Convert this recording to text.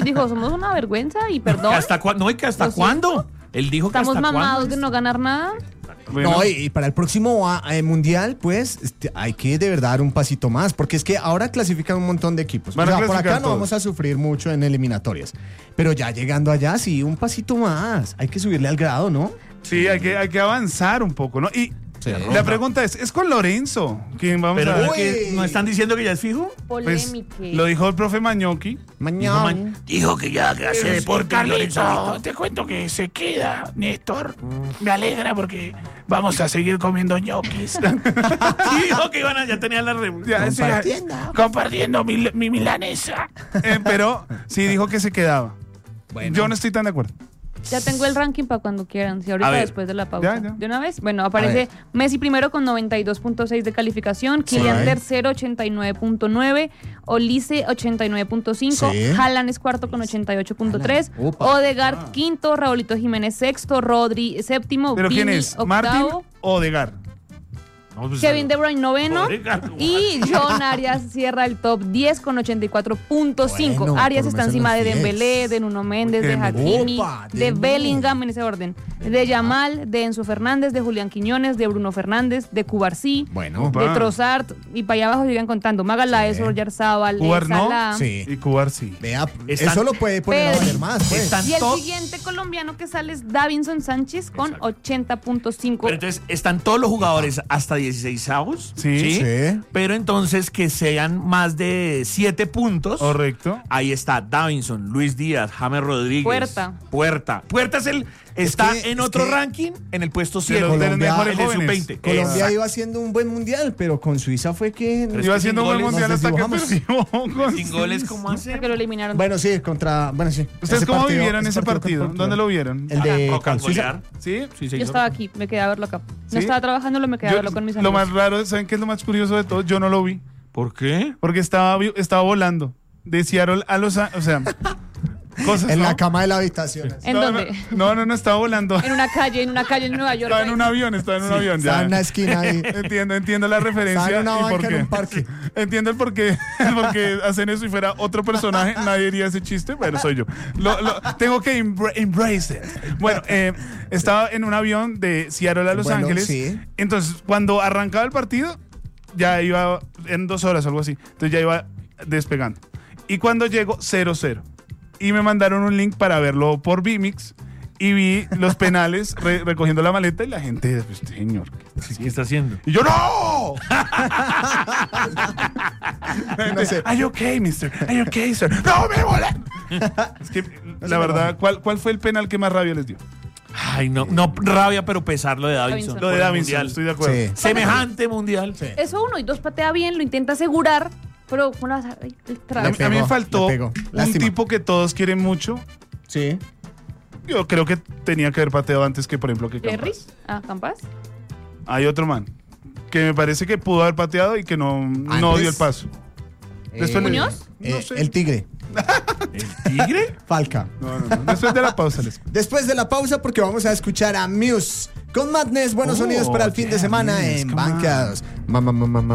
y dijo, somos una vergüenza y perdón. ¿Hasta cuándo? No, ¿y que hasta cuándo? Él dijo que Estamos hasta mamados cuándo. de no ganar nada. Bueno. No, y para el próximo mundial, pues, hay que de verdad dar un pasito más, porque es que ahora clasifican un montón de equipos. Van a por acá clasificar no todos. vamos a sufrir mucho en eliminatorias, pero ya llegando allá, sí, un pasito más. Hay que subirle al grado, ¿no? Sí, hay que avanzar un poco, ¿no? Y la pregunta es con Lorenzo, quien vamos Pero a ver. que ¿no están diciendo que ya es fijo? Pues, Polémica. lo dijo el profe Mañoqui. Mañana. Dijo que ya que hace deporte. Carlito, te cuento que se queda, Néstor. Me alegra porque vamos a seguir comiendo ñoquis. Dijo que iban a, ya tenían la reunión. Ya, sí, Compartiendo mi milanesa. pero sí dijo que se quedaba. Yo no estoy tan de acuerdo. Ya tengo el ranking para cuando quieran, si ahorita A ver. después de la pausa. Ya. ¿De una vez? Bueno, aparece Messi primero con 92.6 de calificación, Sí. Kylian tercero 89.9, Olise 89.5, Sí. Haaland es cuarto con 88.3, Opa. Odegaard quinto, Raulito Jiménez sexto, Rodri séptimo, ¿Pero quién Vini es? ¿Martín octavo, o Odegaard? No, pues, Kevin De Bruyne noveno Odegaard. y John Arias cierra el top 10 con 84.5. Bueno, Arias por lo está menos encima de en los 10. Dembélé, de Nuno Méndez, de Opa, Hakimi, de Dembélé. Bellingham en ese orden, de Yamal, de Enzo Fernández, de Julián Quiñones, de Bruno Fernández, de Cubarsí, Bueno, Opa. de Trossard y para allá abajo siguen contando Magaláes, Sí. Oyarzábal, Cubar no, Salah. sí. Y Cubar sí. Vea, Están- eso lo puede poner a Pedri. valer más, pues. Están Y el to- siguiente colombiano que sale es Davinson Sánchez con Exacto. 80.5. Pero entonces, ¿están todos los jugadores hasta 16avos? Sí. Sí. Pero entonces que sean más de 7 puntos. Correcto. Ahí está Davinson, Luis Díaz, James Rodríguez. Puerta. Puerta está que- en es otro que- ranking en el puesto De 7. los Colombia- mejores el de jóvenes. sub-20. Colombia Exacto. iba haciendo un buen mundial, pero con Suiza fue que... Pero Iba es que haciendo un buen sin mundial goles hasta que nos perdió. con- Sin goles, ¿cómo hace? Porque lo eliminaron. Bueno, sí, bueno, sí. ¿Ustedes Ese cómo partido- vivieron ese partido? contra- ¿Dónde lo vieron? El de Con con Suiza. golear. ¿Sí? Sí, se Yo hizo. estaba aquí, me quedé a verlo acá. ¿Sí? No estaba trabajando, me quedé a verlo con mis amigos. Lo más raro, ¿saben qué es lo más curioso de todo? Yo no lo vi. ¿Por qué? Porque estaba volando de Seattle a Los Ángeles. O sea, cosas, En ¿no? la cama de la habitación. ¿En dónde? No, estaba volando. En una calle en Nueva York. Estaba en un avión, Estaba en una esquina ahí. Entiendo la referencia. Estaba en una y por banca en qué. un parque. Entiendo el por qué hacen eso. Si fuera otro personaje, nadie diría ese chiste. Bueno, soy yo. Tengo que embrace it. Bueno, estaba en un avión de Seattle a Los Bueno, Ángeles. sí. Entonces, cuando arrancaba el partido, ya iba en 2 horas, algo así. Entonces ya iba despegando. Y cuando llego, 0-0. Y me mandaron un link para verlo por Vimix. Y vi los penales recogiendo la maleta y la gente, pues, señor, ¿Qué está haciendo? y yo, ¡no! No sé. Are you okay, mister? Are you okay, sir? ¡No, me volé! Es que, la verdad, ¿cuál fue el penal que más rabia les dio? Ay, no rabia, pero pesar lo de Davinson. Davinson. Lo de Por el Davinson, mundial. estoy de acuerdo. Sí. Semejante mundial. Sí. Eso 1 y 2 patea bien, lo intenta asegurar, pero una, ay, el A trago. mí me faltó le pegó. un Lástima. tipo que todos quieren mucho. Sí. Yo creo que tenía que haber pateado antes que, por ejemplo, que ¿Jerry? Campas. Ah, ¿Campas? Hay otro man que me parece que pudo haber pateado y que no dio el paso. Después le- ¿Muñoz? No sé. El Tigre. ¿El tigre? Falca. No. Después de la pausa les Después de la pausa, porque vamos a escuchar a Muse con Madness. Buenos sonidos para el fin de semana Muse, en come on. Bancados. Mamá.